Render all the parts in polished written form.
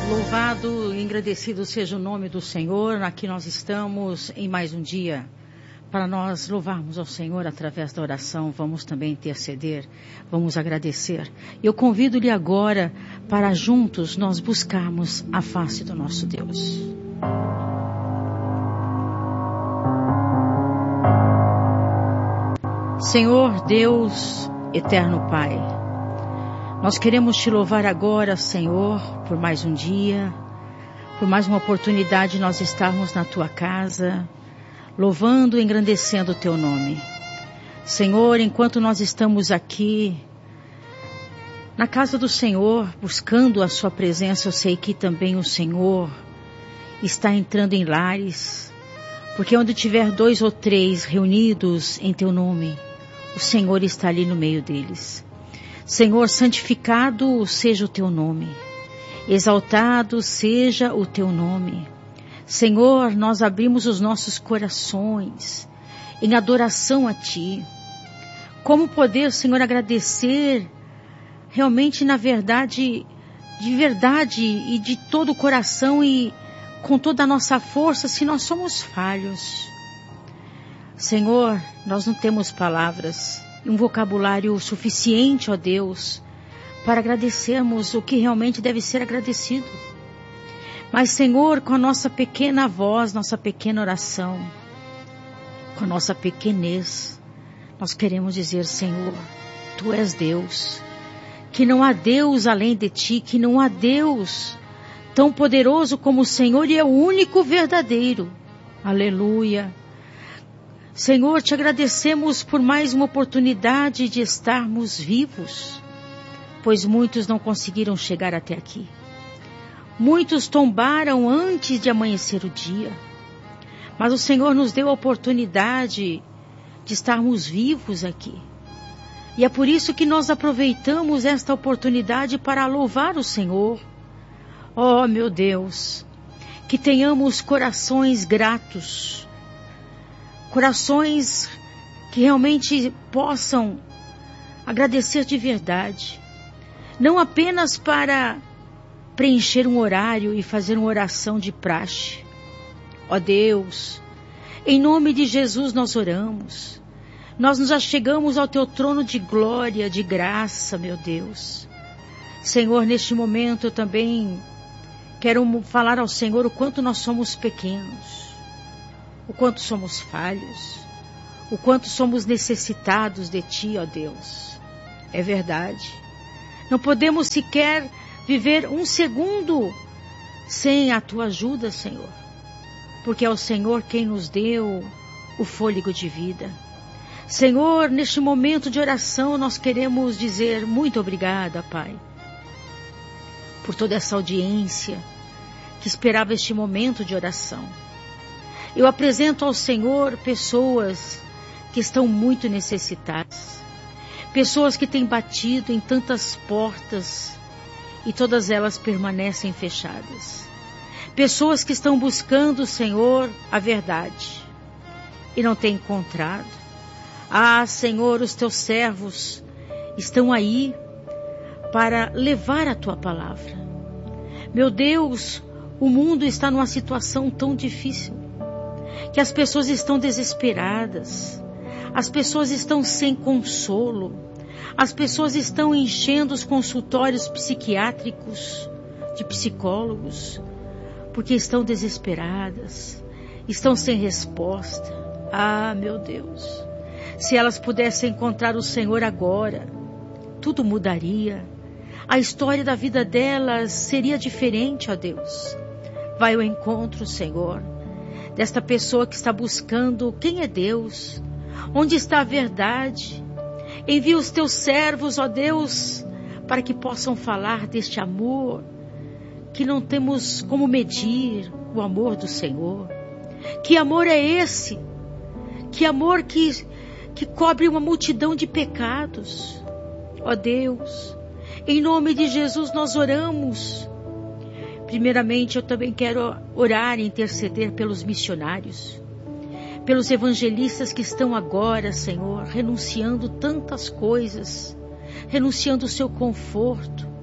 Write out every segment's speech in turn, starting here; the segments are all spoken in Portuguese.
Louvado e agradecido seja o nome do Senhor. Aqui nós estamos em mais um dia para nós louvarmos ao Senhor através da oração. Vamos também interceder, vamos agradecer. Eu convido-lhe agora para juntos nós buscarmos a face do nosso Deus. Senhor Deus, eterno Pai, nós queremos te louvar agora, Senhor, por mais um dia, por mais uma oportunidade de nós estarmos na tua casa, louvando e engrandecendo o teu nome. Senhor, enquanto nós estamos aqui na casa do Senhor, buscando a sua presença, eu sei que também o Senhor está entrando em lares, porque onde tiver 2 ou 3 reunidos em teu nome, o Senhor está ali no meio deles. Senhor, santificado seja o teu nome, exaltado seja o teu nome. Senhor, nós abrimos os nossos corações em adoração a ti. Como poder, Senhor, agradecer realmente na verdade, de verdade e de todo o coração e com toda a nossa força, se nós somos falhos. Senhor, nós não temos palavras, um vocabulário suficiente, ó Deus, para agradecermos o que realmente deve ser agradecido. Mas, Senhor, com a nossa pequena voz, nossa pequena oração, com a nossa pequenez, nós queremos dizer, Senhor, Tu és Deus, que não há Deus além de Ti, que não há Deus tão poderoso como o Senhor e é o único verdadeiro. Aleluia. Senhor, te agradecemos por mais uma oportunidade de estarmos vivos, pois muitos não conseguiram chegar até aqui. Muitos tombaram antes de amanhecer o dia, mas o Senhor nos deu a oportunidade de estarmos vivos aqui. E é por isso que nós aproveitamos esta oportunidade para louvar o Senhor. Oh, meu Deus, que tenhamos corações gratos, corações que realmente possam agradecer de verdade, não apenas para preencher um horário e fazer uma oração de praxe. Ó Deus, em nome de Jesus nós oramos, nós nos achegamos ao teu trono de glória, de graça, meu Deus. Senhor, neste momento eu também quero falar ao Senhor o quanto nós somos pequenos, o quanto somos falhos, o quanto somos necessitados de Ti, ó Deus. É verdade. Não podemos sequer viver um segundo sem a Tua ajuda, Senhor. Porque é o Senhor quem nos deu o fôlego de vida. Senhor, neste momento de oração nós queremos dizer muito obrigada, Pai, por toda essa audiência que esperava este momento de oração. Eu apresento ao Senhor pessoas que estão muito necessitadas, pessoas que têm batido em tantas portas e todas elas permanecem fechadas, pessoas que estão buscando, Senhor, a verdade e não têm encontrado. Ah, Senhor, os teus servos estão aí para levar a tua palavra. Meu Deus, o mundo está numa situação tão difícil que as pessoas estão desesperadas, as pessoas estão sem consolo, as pessoas estão enchendo os consultórios psiquiátricos de psicólogos, porque estão desesperadas, estão sem resposta. Ah, meu Deus, se elas pudessem encontrar o Senhor agora, tudo mudaria, a história da vida delas seria diferente, ó Deus. Vai ao encontro, Senhor, desta pessoa que está buscando quem é Deus, onde está a verdade. Envia os teus servos, ó Deus, para que possam falar deste amor, que não temos como medir o amor do Senhor. Que amor é esse? Que amor que cobre uma multidão de pecados. Ó Deus, em nome de Jesus nós oramos. Primeiramente, eu também quero orar e interceder pelos missionários, pelos evangelistas que estão agora, Senhor, renunciando tantas coisas, renunciando o seu conforto,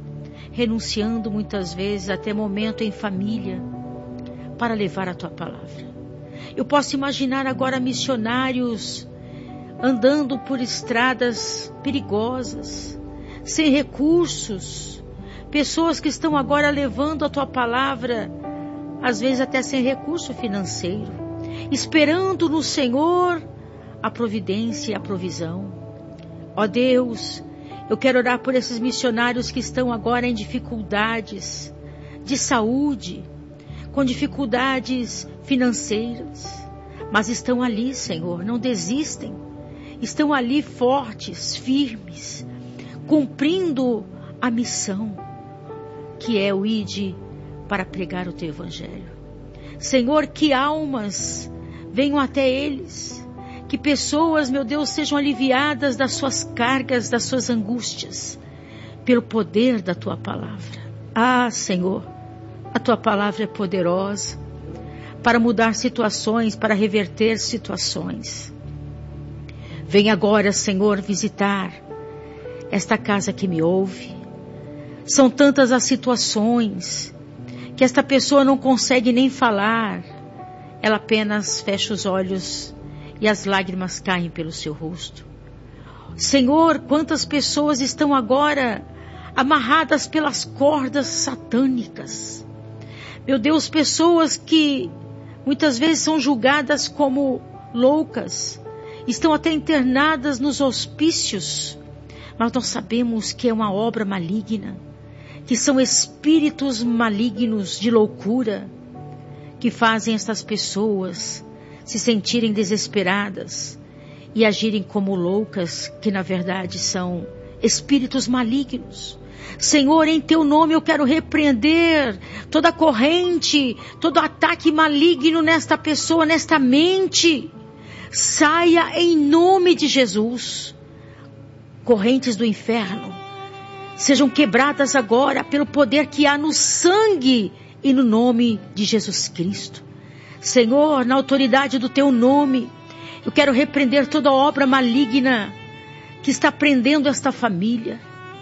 renunciando muitas vezes até momento em família para levar a tua palavra. Eu posso imaginar agora missionários andando por estradas perigosas, sem recursos, pessoas que estão agora levando a tua palavra, às vezes até sem recurso financeiro, esperando no Senhor a providência e a provisão. Ó Deus, eu quero orar por esses missionários que estão agora em dificuldades de saúde, com dificuldades financeiras, mas estão ali, Senhor, não desistem, estão ali fortes, firmes, cumprindo a missão, que é o ide para pregar o teu evangelho. Senhor, que almas venham até eles, que pessoas, meu Deus, sejam aliviadas das suas cargas, das suas angústias, pelo poder da tua palavra. Ah, Senhor, a tua palavra é poderosa para mudar situações, para reverter situações. Vem agora, Senhor, visitar esta casa que me ouve. São tantas as situações que esta pessoa não consegue nem falar. Ela apenas fecha os olhos e as lágrimas caem pelo seu rosto. Senhor, quantas pessoas estão agora amarradas pelas cordas satânicas. Meu Deus, pessoas que muitas vezes são julgadas como loucas, estão até internadas nos hospícios, mas nós sabemos que é uma obra maligna, que são espíritos malignos de loucura, que fazem estas pessoas se sentirem desesperadas e agirem como loucas, que na verdade são espíritos malignos. Senhor, em teu nome eu quero repreender toda corrente, todo ataque maligno nesta pessoa, nesta mente. Saia em nome de Jesus. Correntes do inferno sejam quebradas agora pelo poder que há no sangue e no nome de Jesus Cristo. Senhor, na autoridade do teu nome, eu quero repreender toda obra maligna que está prendendo esta família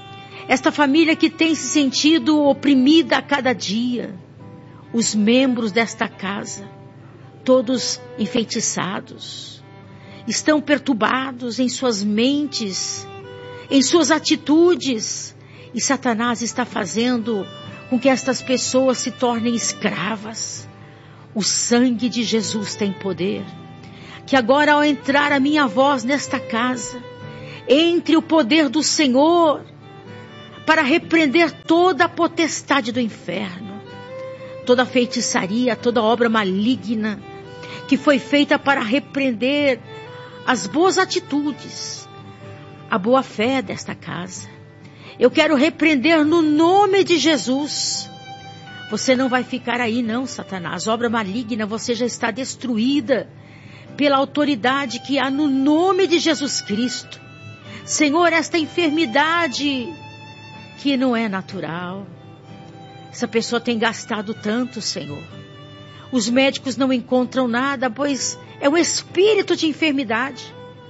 que tem se sentido oprimida a cada dia. Os membros desta casa, todos enfeitiçados, estão perturbados em suas mentes, em suas atitudes, e Satanás está fazendo com que estas pessoas se tornem escravas. O sangue de Jesus tem poder. Que agora, ao entrar a minha voz nesta casa, entre o poder do Senhor para repreender toda a potestade do inferno, toda feitiçaria, toda obra maligna que foi feita para repreender as boas atitudes, a boa fé desta casa. Eu quero repreender no nome de Jesus. Você não vai ficar aí não, Satanás. Obra maligna, você já está destruída pela autoridade que há no nome de Jesus Cristo. Senhor, esta enfermidade que não é natural. Essa pessoa tem gastado tanto, Senhor. Os médicos não encontram nada, pois é um espírito de enfermidade.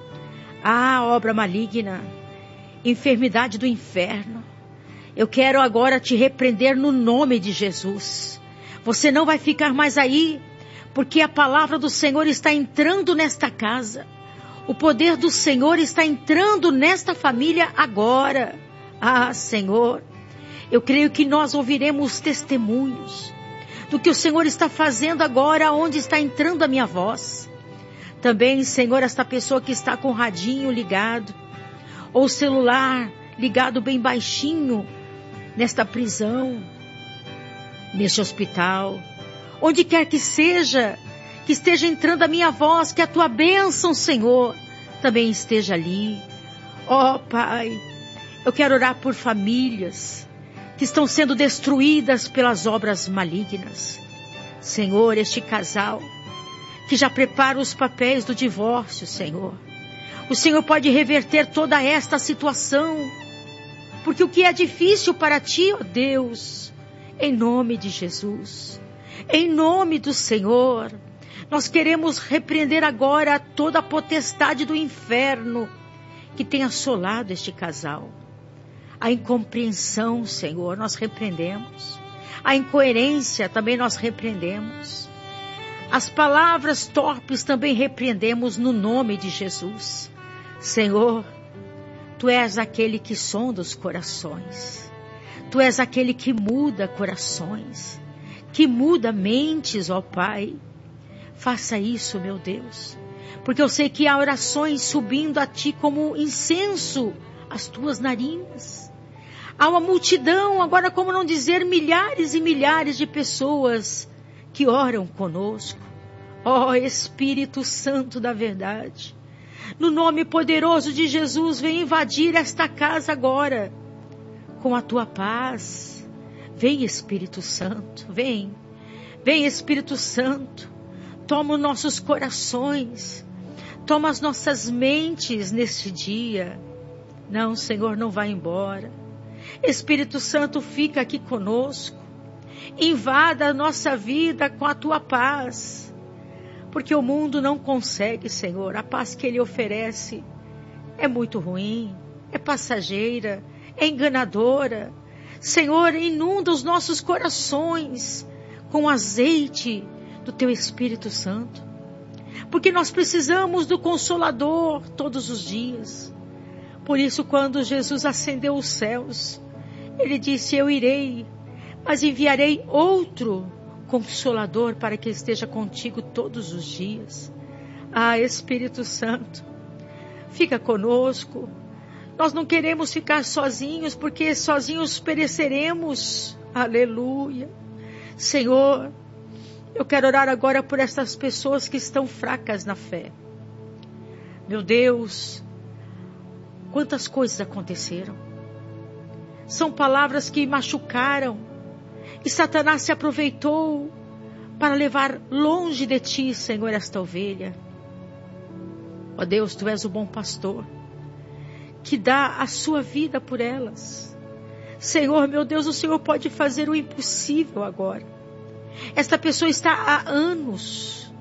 Ah, obra maligna, enfermidade do inferno. Eu quero agora te repreender no nome de Jesus. Você não vai ficar mais aí, porque a palavra do Senhor está entrando nesta casa. O poder do Senhor está entrando nesta família agora. Ah, Senhor, eu creio que nós ouviremos testemunhos do que o Senhor está fazendo agora, onde está entrando a minha voz. Também, Senhor, esta pessoa que está com o radinho ligado, ou o celular ligado bem baixinho, nesta prisão, neste hospital, onde quer que seja, que esteja entrando a minha voz, que a tua bênção, Senhor, também esteja ali. Ó Pai, eu quero orar por famílias que estão sendo destruídas pelas obras malignas. Senhor, este casal que já prepara os papéis do divórcio, Senhor. O Senhor pode reverter toda esta situação, porque o que é difícil para ti, ó Deus, em nome de Jesus, em nome do Senhor, nós queremos repreender agora toda a potestade do inferno que tem assolado este casal. A incompreensão, Senhor, nós repreendemos. A incoerência também nós repreendemos. As palavras torpes também repreendemos no nome de Jesus. Senhor, Tu és aquele que sonda os corações. Tu és aquele que muda corações, que muda mentes, ó Pai. Faça isso, meu Deus, porque eu sei que há orações subindo a Ti como incenso às Tuas narinas. Há uma multidão, agora como não dizer, milhares e milhares de pessoas que oram conosco. Ó Espírito Santo da verdade, no nome poderoso de Jesus, vem invadir esta casa agora, com a Tua paz. Vem, Espírito Santo, vem. Vem, Espírito Santo. Toma os nossos corações. Toma as nossas mentes neste dia. Não, Senhor, não vai embora. Espírito Santo, fica aqui conosco. Invada a nossa vida com a Tua paz. Porque o mundo não consegue, Senhor. A paz que Ele oferece é muito ruim, é passageira, é enganadora. Senhor, inunda os nossos corações com o azeite do Teu Espírito Santo. Porque nós precisamos do Consolador todos os dias. Por isso, quando Jesus ascendeu os céus, Ele disse, eu irei, mas enviarei outro Consolador para que esteja contigo todos os dias. Ah, Espírito Santo, fica conosco. Nós não queremos ficar sozinhos, porque sozinhos pereceremos. Aleluia. Senhor, eu quero orar agora por essas pessoas que estão fracas na fé. Meu Deus, quantas coisas aconteceram. São palavras que machucaram. E Satanás se aproveitou para levar longe de Ti, Senhor, esta ovelha. Ó Deus, Tu és o bom pastor, que dá a sua vida por elas. Senhor, meu Deus, o Senhor pode fazer o impossível agora. Esta pessoa está há anos,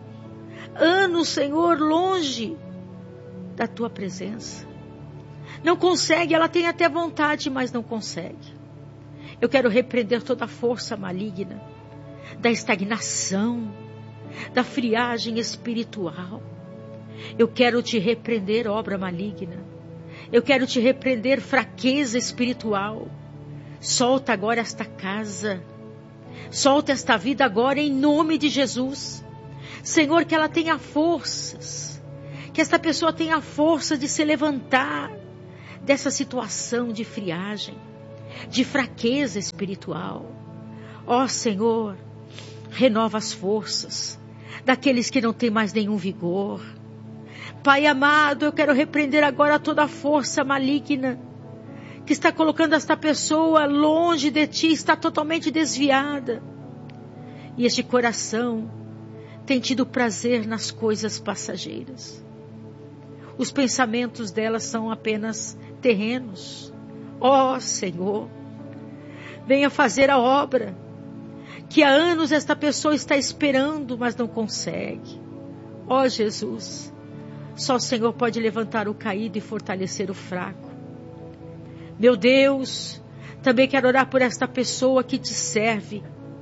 Senhor, longe da Tua presença. Não consegue, ela tem até vontade, mas não consegue. Eu quero repreender toda a força maligna, da estagnação, da friagem espiritual. Eu quero Te repreender, obra maligna. Eu quero Te repreender, fraqueza espiritual. Solta agora esta casa. Solta esta vida agora em nome de Jesus. Senhor, que ela tenha forças. Que esta pessoa tenha a força de se levantar dessa situação de friagem, de fraqueza espiritual. Ó Senhor, renova as forças daqueles que não têm mais nenhum vigor. Pai amado, eu quero repreender agora toda a força maligna que está colocando esta pessoa longe de Ti, está totalmente desviada. E este coração tem tido prazer nas coisas passageiras. Os pensamentos dela são apenas terrenos. Ó Senhor, venha fazer a obra que há anos esta pessoa está esperando, mas não consegue. Ó Jesus, só o Senhor pode levantar o caído e fortalecer o fraco. Meu Deus, também quero orar por esta pessoa que Te serve,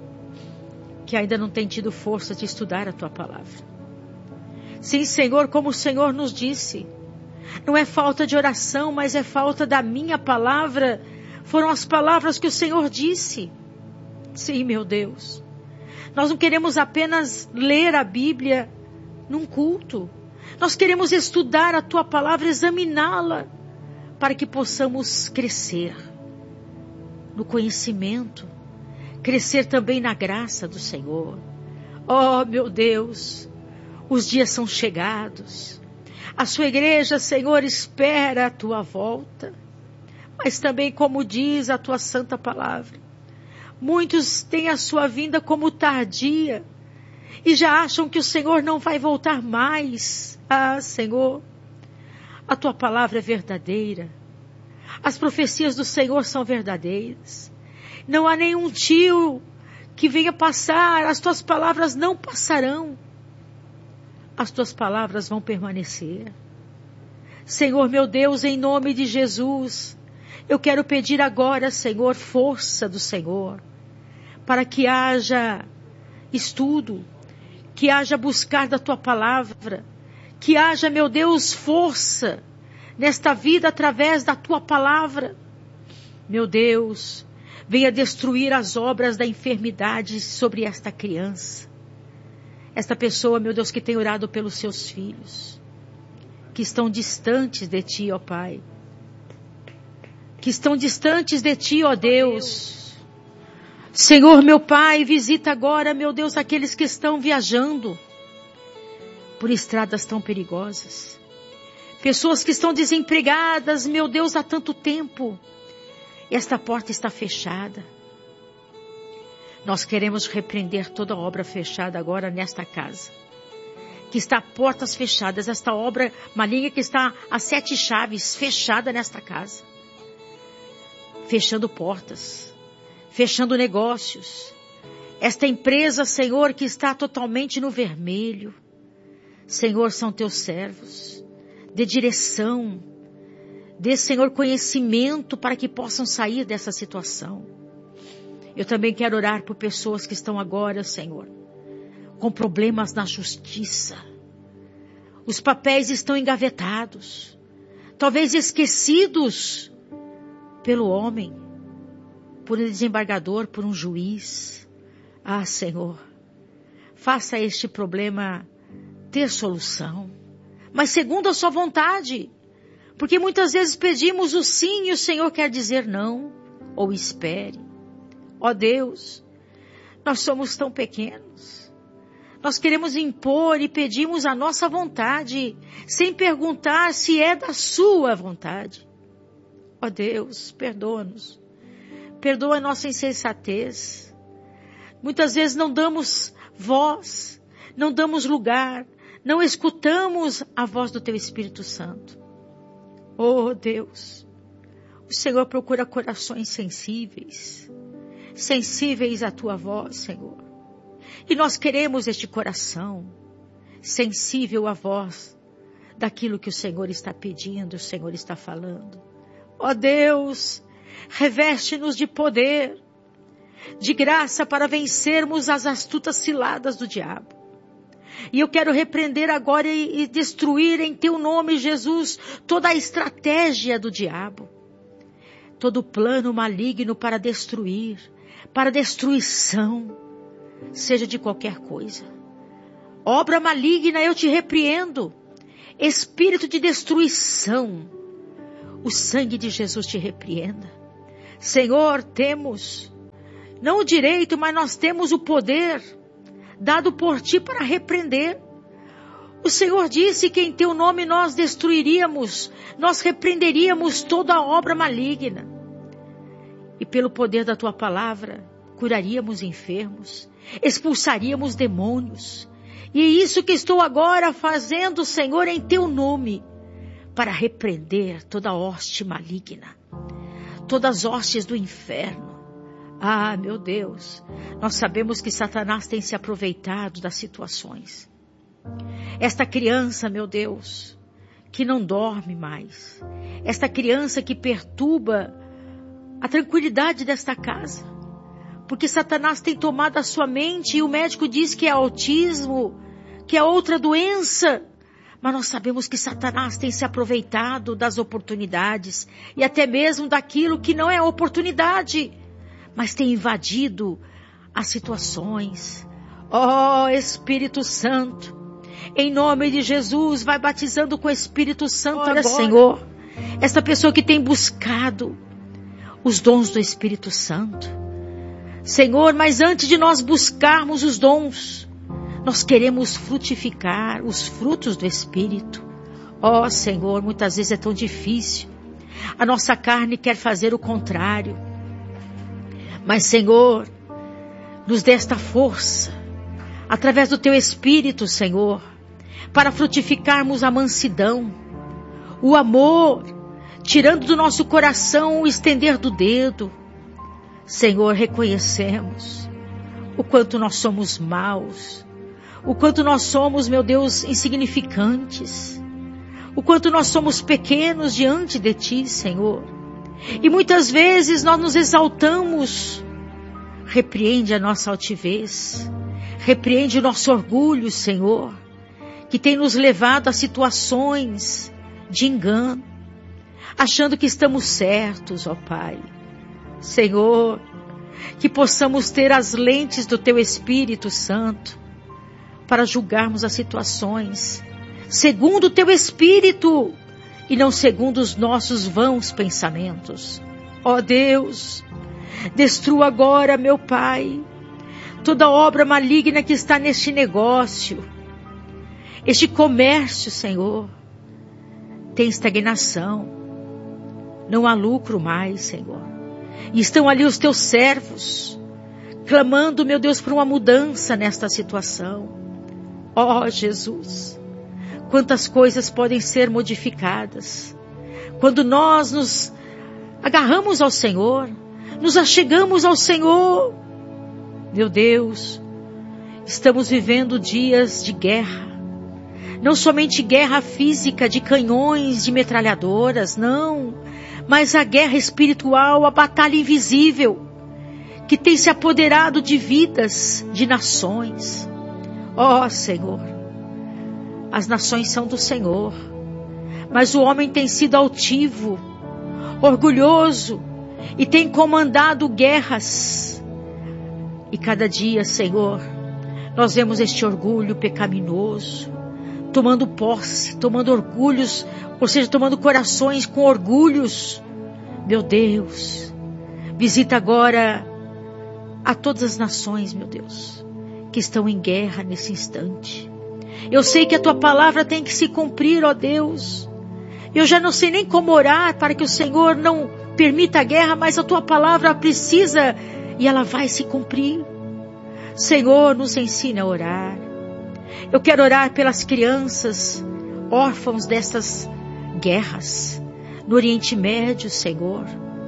que ainda não tem tido força de estudar a Tua palavra. Sim, Senhor, como o Senhor nos disse, não é falta de oração, mas é falta da minha palavra. Foram as palavras que o Senhor disse. Sim, meu Deus. Nós não queremos apenas ler a Bíblia num culto. Nós queremos estudar a Tua palavra, examiná-la, para que possamos crescer no conhecimento, crescer também na graça do Senhor. Oh, meu Deus, os dias são chegados. A Sua igreja, Senhor, espera a Tua volta. Mas também, como diz a Tua santa palavra, muitos têm a Sua vinda como tardia e já acham que o Senhor não vai voltar mais. Ah, Senhor, a Tua palavra é verdadeira. As profecias do Senhor são verdadeiras. Não há nenhum tio que venha passar. As Tuas palavras não passarão. As Tuas palavras vão permanecer. Senhor, meu Deus, em nome de Jesus, Eu quero pedir agora, Senhor, força do Senhor, para que haja estudo, que haja buscar da Tua palavra, que haja, meu Deus, força nesta vida através da Tua palavra. Meu Deus, venha destruir as obras da enfermidade sobre esta criança. Esta pessoa, meu Deus, que tem orado pelos seus filhos, que estão distantes de Ti, ó Pai. Que estão distantes de Ti, ó Deus. Senhor, meu Pai, visita agora, meu Deus, aqueles que estão viajando por estradas tão perigosas. Pessoas que estão desempregadas, meu Deus, há tanto tempo. Esta porta está fechada. Nós queremos repreender toda obra fechada agora nesta casa. Que está a portas fechadas, esta obra maligna que está a 7 chaves fechada nesta casa. Fechando portas, fechando negócios. Esta empresa, Senhor, que está totalmente no vermelho. Senhor, são Teus servos. Dê direção. Dê, Senhor, conhecimento para que possam sair dessa situação. Eu também quero orar por pessoas que estão agora, Senhor, com problemas na justiça. Os papéis estão engavetados, talvez esquecidos pelo homem, por um desembargador, por um juiz. Ah, Senhor, faça este problema ter solução, mas segundo a Sua vontade, porque muitas vezes pedimos o sim e o Senhor quer dizer não, ou espere. Ó Deus, nós somos tão pequenos. Nós queremos impor e pedimos a nossa vontade, sem perguntar se é da Sua vontade. Ó Deus, perdoa-nos. Perdoa a nossa insensatez. Muitas vezes não damos voz, não damos lugar, não escutamos a voz do Teu Espírito Santo. Oh Deus, o Senhor procura corações sensíveis à Tua voz, Senhor. E nós queremos este coração sensível à voz daquilo que o Senhor está pedindo, o Senhor está falando. Ó Deus, reveste-nos de poder, de graça para vencermos as astutas ciladas do diabo. E eu quero repreender agora e destruir em Teu nome, Jesus, toda a estratégia do diabo. Todo plano maligno para destruir, para destruição, seja de qualquer coisa. Obra maligna, eu te repreendo. Espírito de destruição, o sangue de Jesus te repreenda. Senhor, temos, não o direito, mas nós temos o poder, dado por Ti para repreender. O Senhor disse que em Teu nome nós destruiríamos, nós repreenderíamos toda a obra maligna. E pelo poder da Tua palavra, curaríamos enfermos, expulsaríamos demônios. E é isso que estou agora fazendo, Senhor, em Teu nome, para repreender toda hoste maligna, todas as hostes do inferno. Ah, meu Deus, nós sabemos que Satanás tem se aproveitado das situações. Esta criança, meu Deus, que não dorme mais, esta criança que perturba a tranquilidade desta casa, porque Satanás tem tomado a sua mente e o médico diz que é autismo, que é outra doença, mas nós sabemos que Satanás tem se aproveitado das oportunidades e até mesmo daquilo que não é oportunidade, mas tem invadido as situações. Ó Espírito Santo, em nome de Jesus, vai batizando com o Espírito Santo agora, Senhor, esta pessoa que tem buscado os dons do Espírito Santo. Senhor, mas antes de nós buscarmos os dons, nós queremos frutificar os frutos do Espírito. Ó Senhor, muitas vezes é tão difícil. A nossa carne quer fazer o contrário. Mas Senhor, nos dê esta força, através do Teu Espírito, Senhor, para frutificarmos a mansidão, o amor, tirando do nosso coração o estender do dedo. Senhor, reconhecemos o quanto nós somos maus, o quanto nós somos, meu Deus, insignificantes, o quanto nós somos pequenos diante de Ti, Senhor. E muitas vezes nós nos exaltamos. Repreende a nossa altivez. Repreende o nosso orgulho, Senhor, que tem nos levado a situações de engano, achando que estamos certos, ó Pai. Senhor, que possamos ter as lentes do Teu Espírito Santo para julgarmos as situações segundo o Teu Espírito e não segundo os nossos vãos pensamentos. Ó Deus, destrua agora, meu Pai, toda obra maligna que está neste negócio, este comércio, Senhor. Tem estagnação, não há lucro mais, Senhor. E estão ali os Teus servos, clamando, meu Deus, por uma mudança nesta situação. Ó Jesus, quantas coisas podem ser modificadas quando nós nos agarramos ao Senhor, nos achegamos ao Senhor. Meu Deus, estamos vivendo dias de guerra. Não somente guerra física de canhões, de metralhadoras, não. Mas a guerra espiritual, a batalha invisível, que tem se apoderado de vidas, de nações. Ó Senhor, as nações são do Senhor, mas o homem tem sido altivo, orgulhoso, e tem comandado guerras. E cada dia, Senhor, nós vemos este orgulho pecaminoso, tomando posse, tomando orgulhos, ou seja, tomando corações com orgulhos. Meu Deus, visita agora a todas as nações, meu Deus, que estão em guerra nesse instante. Eu sei que a Tua palavra tem que se cumprir, ó Deus. Eu já não sei nem como orar para que o Senhor não permita a guerra, mas a Tua palavra precisa e ela vai se cumprir. Senhor, nos ensine a orar. Eu quero orar pelas crianças, órfãos dessas guerras, no Oriente Médio, Senhor.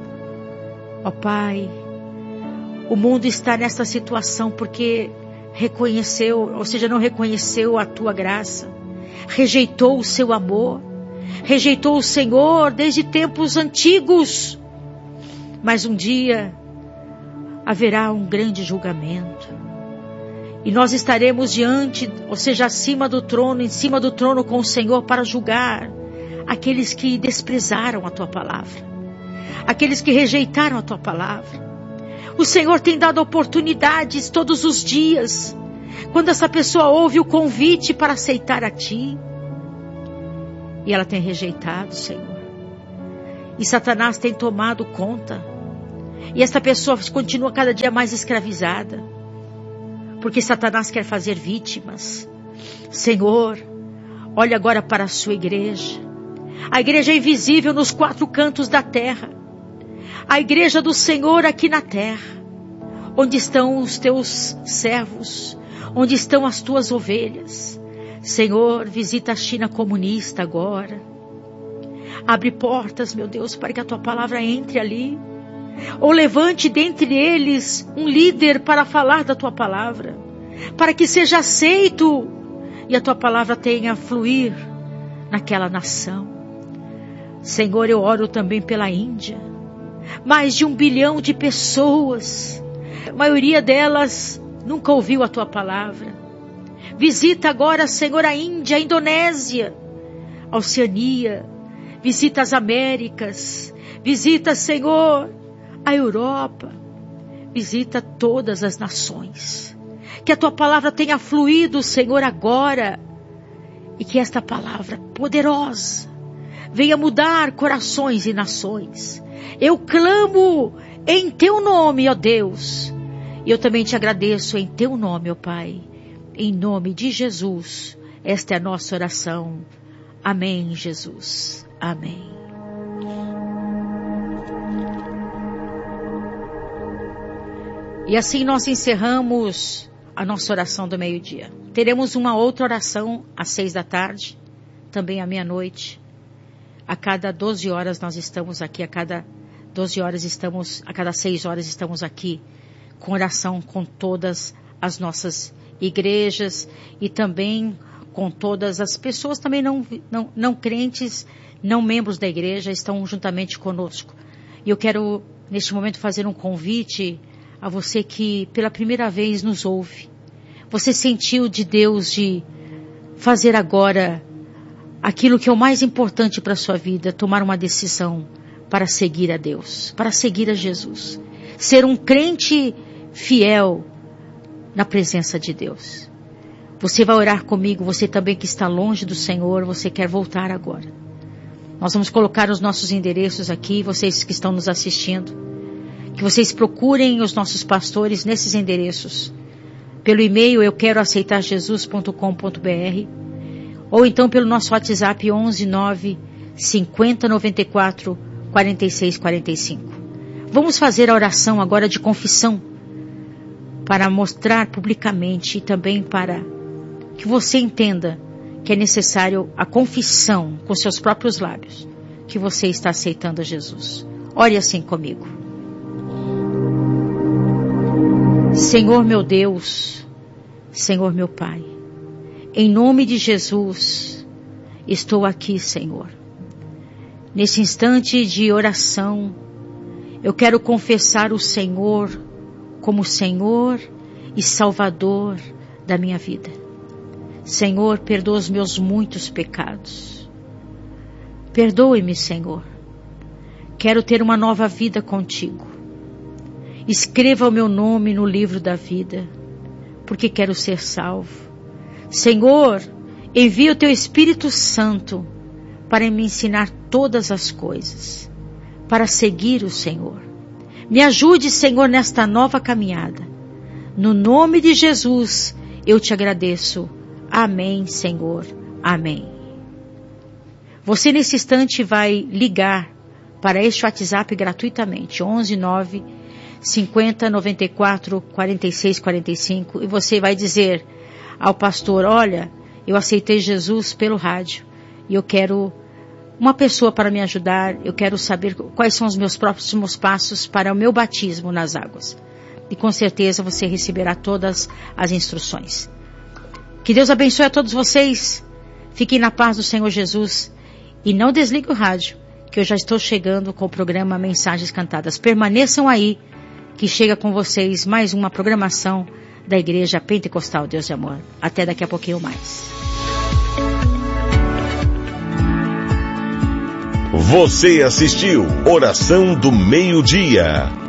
Ó Pai, o mundo está nessa situação porque reconheceu, ou seja, não reconheceu a Tua graça, rejeitou o Seu amor, rejeitou o Senhor desde tempos antigos. Mas um dia haverá um grande julgamento. E nós estaremos diante, ou seja, acima do trono, em cima do trono com o Senhor para julgar aqueles que desprezaram a Tua palavra, aqueles que rejeitaram a Tua palavra. O Senhor tem dado oportunidades todos os dias, quando essa pessoa ouve o convite para aceitar a Ti, e ela tem rejeitado, Senhor. E Satanás tem tomado conta, e essa pessoa continua cada dia mais escravizada, porque Satanás quer fazer vítimas. Senhor, olha agora para a Sua igreja. A igreja é invisível nos 4 cantos da terra. A igreja do Senhor aqui na terra. Onde estão os Teus servos? Onde estão as Tuas ovelhas? Senhor, visita a China comunista agora. Abre portas, meu Deus, para que a Tua palavra entre ali. Ou levante dentre eles um líder para falar da Tua palavra, para que seja aceito e a Tua palavra tenha a fluir naquela nação. Senhor, eu oro também pela Índia. Mais de 1 bilhão de pessoas, a maioria delas nunca ouviu a Tua palavra. Visita agora, Senhor, a Índia, a Indonésia, a Oceania, visita as Américas, visita, Senhor, a Europa, visita todas as nações. Que a Tua palavra tenha fluído, Senhor, agora. E que esta palavra poderosa venha mudar corações e nações. Eu clamo em Teu nome, ó Deus. E eu também Te agradeço em Teu nome, ó Pai. Em nome de Jesus, esta é a nossa oração. Amém, Jesus. Amém. E assim nós encerramos a nossa oração do meio-dia. Teremos uma outra oração às 6 da tarde, também à meia-noite. A cada 12 horas nós estamos aqui, a cada 12 horas estamos, a cada 6 horas estamos aqui com oração com todas as nossas igrejas e também com todas as pessoas também não crentes, não membros da igreja, estão juntamente conosco. E eu quero, neste momento, fazer um convite a você que pela primeira vez nos ouve. Você sentiu de Deus de fazer agora aquilo que é o mais importante para a sua vida, tomar uma decisão para seguir a Deus, para seguir a Jesus. Ser um crente fiel na presença de Deus. Você vai orar comigo, você também que está longe do Senhor, você quer voltar agora. Nós vamos colocar os nossos endereços aqui, vocês que estão nos assistindo, que vocês procurem os nossos pastores nesses endereços. Pelo e-mail euqueroaceitarjesus.com.br ou então pelo nosso WhatsApp 11 9 50 94 46 45. Vamos fazer a oração agora de confissão para mostrar publicamente e também para que você entenda que é necessário a confissão com seus próprios lábios que você está aceitando a Jesus. Ore assim comigo. Senhor meu Deus, Senhor meu Pai, em nome de Jesus, estou aqui, Senhor. Nesse instante de oração, eu quero confessar o Senhor como Senhor e Salvador da minha vida. Senhor, perdoa os meus muitos pecados. Perdoe-me, Senhor. Quero ter uma nova vida contigo. Escreva o meu nome no livro da vida, porque quero ser salvo. Senhor, envia o teu Espírito Santo para me ensinar todas as coisas, para seguir o Senhor. Me ajude, Senhor, nesta nova caminhada. No nome de Jesus, eu te agradeço. Amém, Senhor. Amém. Você nesse instante vai ligar para este WhatsApp gratuitamente, 11 9 50 94 46 45, e você vai dizer ao pastor: olha, eu aceitei Jesus pelo rádio e eu quero uma pessoa para me ajudar, eu quero saber quais são os meus próximos passos para o meu batismo nas águas. E com certeza você receberá todas as instruções. Que Deus abençoe a todos vocês. Fiquem na paz do Senhor Jesus. E não desligue o rádio, que eu já estou chegando com o programa Mensagens Cantadas. Permaneçam aí, que chega com vocês mais uma programação da Igreja Pentecostal Deus de Amor. Até daqui a pouquinho mais. Você assistiu Oração do Meio-Dia.